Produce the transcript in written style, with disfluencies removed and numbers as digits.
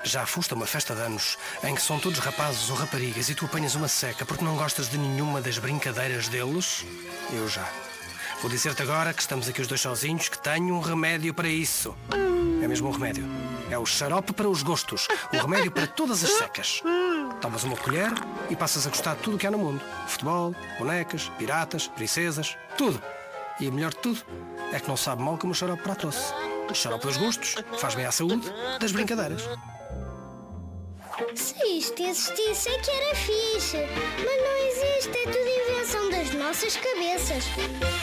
Já foste a uma festa de anos em que são todos rapazes ou raparigas e tu apanhas uma seca porque não gostas de nenhuma das brincadeiras deles? Eu já. Vou dizer-te agora que estamos aqui os dois sozinhos que tenho um remédio para isso. É mesmo um remédio. É o xarope para os gostos. O remédio para todas as secas. Tomas uma colher e passas a gostar de tudo o que há no mundo. Futebol, bonecas, piratas, princesas, tudo. E o melhor de tudo é que não sabe mal como o xarope para a tosse. O xarope dos gostos faz bem à saúde das brincadeiras. Se isto existisse é que era fixe. Mas não existe, é tudo invenção das nossas cabeças.